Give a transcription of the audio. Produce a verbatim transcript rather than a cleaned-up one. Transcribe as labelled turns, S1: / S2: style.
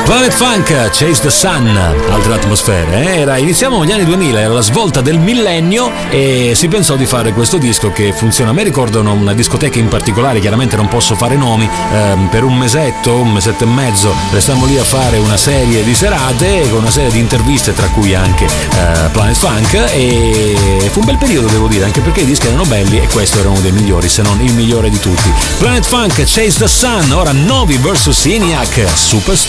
S1: Planet Funk, Chase the Sun, altre atmosfere. Eh? Era, iniziamo negli anni duemila, era la svolta del millennio e si pensò di fare questo disco che funziona. A me ricordano una discoteca in particolare, chiaramente non posso fare nomi, ehm, per un mesetto, un mesetto e mezzo restammo lì a fare una serie di serate con una serie di interviste, tra cui anche eh, Planet Funk, e fu un bel periodo, devo dire, anche perché i dischi erano belli e questo era uno dei migliori, se non il migliore di tutti. Planet Funk, Chase the Sun, ora Novi versus ENIAC, Superstar.